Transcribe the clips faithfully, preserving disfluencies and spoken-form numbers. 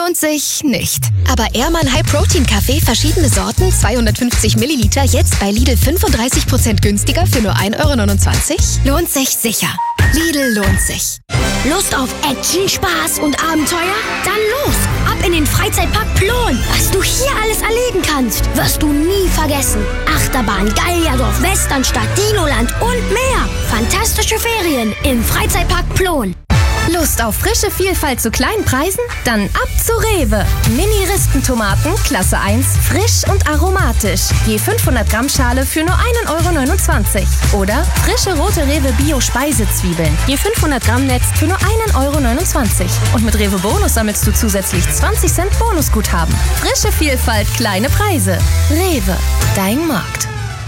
lohnt sich nicht. Aber Ehrmann High Protein Kaffee, verschiedene Sorten, zweihundertfünfzig Milliliter, jetzt bei Lidl fünfunddreißig Prozent günstiger für nur ein Euro neunundzwanzig? Lohnt sich sicher. Lidl lohnt sich. Lust auf Action, Spaß und Abenteuer? Dann los! Ab in den Freizeitpark Plon. Was du hier alles erleben kannst, wirst du nie vergessen. Achterbahn, Gallierdorf, Westernstadt, Dinoland und mehr. Fantastische Ferien im Freizeitpark Plon. Lust auf frische Vielfalt zu kleinen Preisen? Dann ab zu Rewe. Mini-Rispentomaten, Klasse eins, frisch und aromatisch. Je fünfhundert Gramm Schale für nur ein Euro neunundzwanzig. Oder frische rote Rewe Bio-Speisezwiebeln. Je fünfhundert Gramm Netz für nur ein Euro neunundzwanzig. Und mit Rewe Bonus sammelst du zusätzlich zwanzig Cent Bonusguthaben. Frische Vielfalt, kleine Preise. Rewe, dein Markt.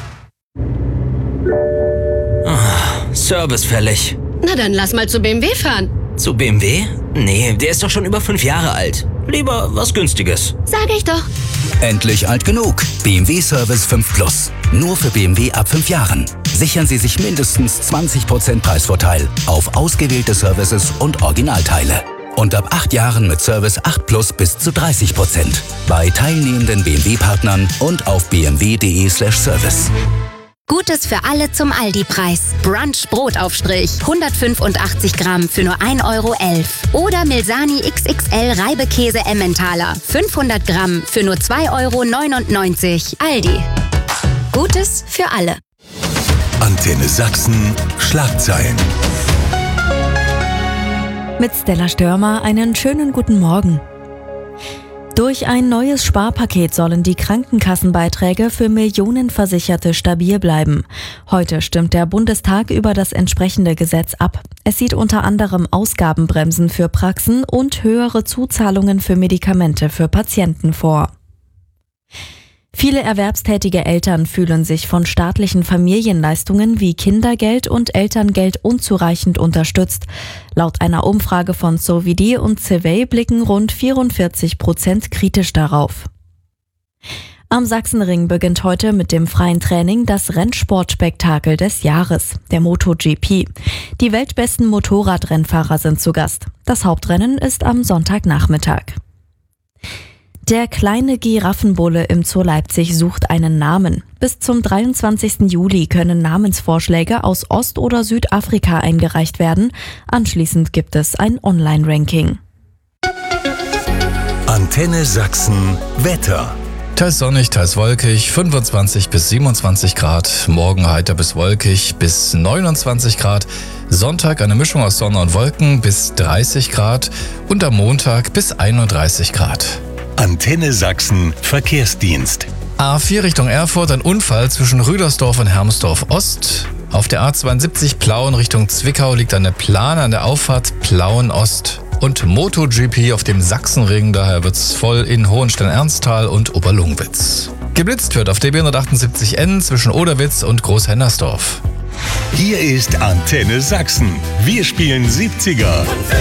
Oh, Service fällig. Na dann lass mal zu B M W fahren. Zu B M W? Nee, der ist doch schon über fünf Jahre alt. Lieber was Günstiges. Sag ich doch. Endlich alt genug. B M W Service fünf Plus. Nur für B M W ab fünf Jahren. Sichern Sie sich mindestens zwanzig Prozent Preisvorteil auf ausgewählte Services und Originalteile. Und ab acht Jahren mit Service acht Plus bis zu dreißig Prozent. Bei teilnehmenden B M W-Partnern und auf b m w punkt d e slash service. Gutes für alle zum Aldi-Preis. Brunch Brotaufstrich, hundertfünfundachtzig Gramm für nur ein Euro elf. Oder Milsani X X L Reibekäse Emmentaler, fünfhundert Gramm für nur zwei Euro neunundneunzig. Aldi. Gutes für alle. Antenne Sachsen Schlagzeilen. Mit Stella Störmer einen schönen guten Morgen. Durch ein neues Sparpaket sollen die Krankenkassenbeiträge für Millionenversicherte stabil bleiben. Heute stimmt der Bundestag über das entsprechende Gesetz ab. Es sieht unter anderem Ausgabenbremsen für Praxen und höhere Zuzahlungen für Medikamente für Patienten vor. Viele erwerbstätige Eltern fühlen sich von staatlichen Familienleistungen wie Kindergeld und Elterngeld unzureichend unterstützt. Laut einer Umfrage von Sovidi und Cevey blicken rund vierundvierzig Prozent kritisch darauf. Am Sachsenring beginnt heute mit dem freien Training das Rennsportspektakel des Jahres, der MotoGP. Die weltbesten Motorradrennfahrer sind zu Gast. Das Hauptrennen ist am Sonntagnachmittag. Der kleine Giraffenbulle im Zoo Leipzig sucht einen Namen. Bis zum dreiundzwanzigsten Juli können Namensvorschläge aus Ost- oder Südafrika eingereicht werden. Anschließend gibt es ein Online-Ranking. Antenne Sachsen Wetter. Teils sonnig, teils wolkig, fünfundzwanzig bis siebenundzwanzig Grad. Morgen heiter bis wolkig bis neunundzwanzig Grad. Sonntag eine Mischung aus Sonne und Wolken bis dreißig Grad. Und am Montag bis einunddreißig Grad. Antenne Sachsen Verkehrsdienst. A vier Richtung Erfurt, ein Unfall zwischen Rüdersdorf und Hermsdorf Ost. Auf der A zweiundsiebzig Plauen Richtung Zwickau liegt eine Plane an der Auffahrt Plauen Ost. Und MotoGP auf dem Sachsenring, daher wird's voll in Hohenstein-Ernsthal und Oberlungwitz. Geblitzt wird auf D B hundertachtundsiebzig N zwischen Oderwitz und Großhennersdorf. Hier ist Antenne Sachsen. Wir spielen siebziger.